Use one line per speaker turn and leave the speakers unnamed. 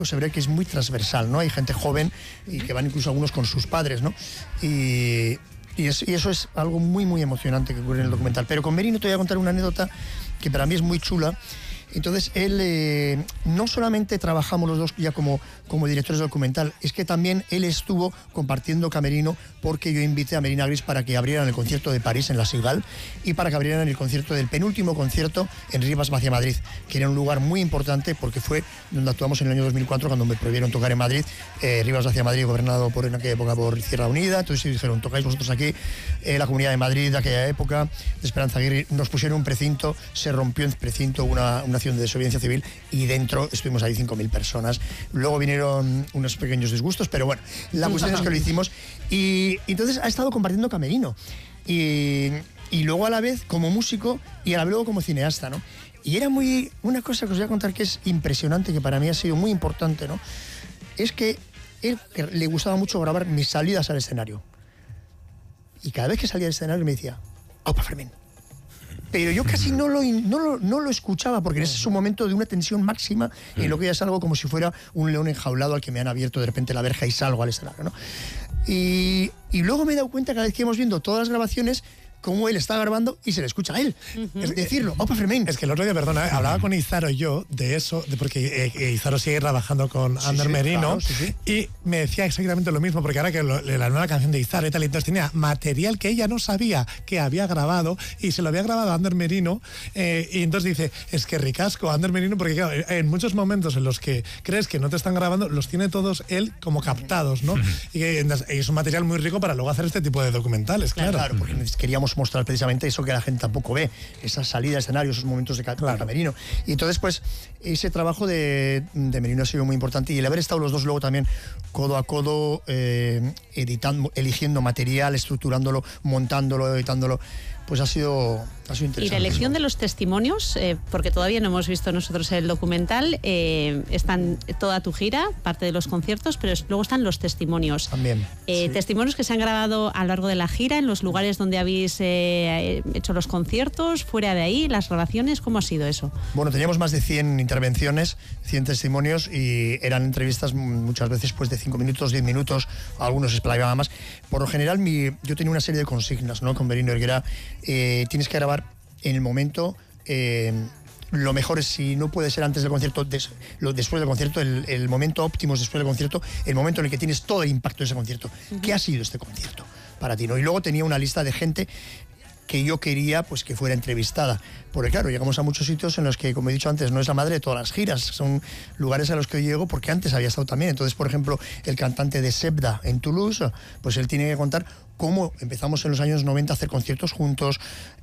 se ve que es muy transversal, ¿no? Hay gente joven y que van incluso algunos con sus padres, ¿no? Y eso es algo muy, muy emocionante que ocurre en el documental. Pero con Merino te voy a contar una anécdota que para mí es muy chula. Entonces, él, no solamente trabajamos los dos ya como directores del documental, es que también él estuvo compartiendo camerino porque yo invité a Merina Gris para que abrieran el concierto de París en la Cigale y para que abrieran el concierto del penúltimo concierto en Rivas Vacia Madrid, que era un lugar muy importante porque fue donde actuamos en el año 2004 cuando me prohibieron tocar en Madrid. Rivas Vacia Madrid, gobernado en aquella época por Izquierda Unida, entonces dijeron, tocáis vosotros aquí, la Comunidad de Madrid de aquella época, de Esperanza Aguirre, nos pusieron un precinto, se rompió el precinto, una acción de desobediencia civil y dentro estuvimos ahí 5.000 personas. Luego vinieron unos pequeños disgustos, pero bueno, la cuestión es que lo hicimos y entonces ha estado compartiendo camerino y luego a la vez como músico y a la vez luego como cineasta, ¿no? Y era una cosa que os voy a contar que es impresionante, que para mí ha sido muy importante, ¿no? Es que él le gustaba mucho grabar mis salidas al escenario y cada vez que salía al escenario me decía, ¡Aupa Fermín! Pero yo casi no lo escuchaba porque ese es un momento de una tensión máxima en lo que ya es algo como si fuera un león enjaulado al que me han abierto de repente la verja y salgo al escenario, ¿no? Y luego me he dado cuenta cada vez que hemos viendo todas las grabaciones cómo él está grabando y se le escucha a él. Es decirlo, ¡Aupa Fermín!
Es que el otro día, perdona, hablaba con Izaro y yo de eso, porque Izaro sigue trabajando con Ander Merino,
claro, sí.
Y me decía exactamente lo mismo, porque ahora que la nueva canción de Izaro y tal, entonces tenía material que ella no sabía que había grabado y se lo había grabado a Ander Merino, y entonces dice, es que ricasco Ander Merino, porque claro, en muchos momentos en los que crees que no te están grabando, los tiene todos él como captados, ¿no? Y es un material muy rico para luego hacer este tipo de documentales, claro.
Claro, porque queríamos mostrar precisamente eso que la gente tampoco ve, esa salida de escenario, esos momentos de camerino. Y entonces, pues, ese trabajo de Merino ha sido muy importante y el haber estado los dos luego también codo a codo, editando, eligiendo material, estructurándolo, montándolo, editándolo, pues ha sido interesante.
Y la elección de los testimonios, porque todavía no hemos visto nosotros el documental, están toda tu gira, parte de los conciertos, pero luego están los testimonios.
También. Sí.
Testimonios que se han grabado a lo largo de la gira, en los lugares donde habéis hecho los conciertos, fuera de ahí, las grabaciones, ¿cómo ha sido eso?
Bueno, teníamos más de 100 intervenciones, 100 testimonios y eran entrevistas muchas veces pues de 5 minutos, 10 minutos, algunos se explayaban más. Por lo general, yo tenía una serie de consignas, ¿no? Con Merino, que era, tienes que grabar en el momento, lo mejor es, si no puede ser antes del concierto, después del concierto, el momento óptimo es después del concierto, el momento en el que tienes todo el impacto de ese concierto. ¿Qué ha sido este concierto para ti, no? Y luego tenía una lista de gente que yo quería pues que fuera entrevistada, porque claro, llegamos a muchos sitios en los que, como he dicho antes, no es la madre de todas las giras, son lugares a los que yo llego porque antes había estado también. Entonces, por ejemplo, el cantante de Sebda en Toulouse, pues él tiene que contar cómo empezamos en los años 90 a hacer conciertos juntos,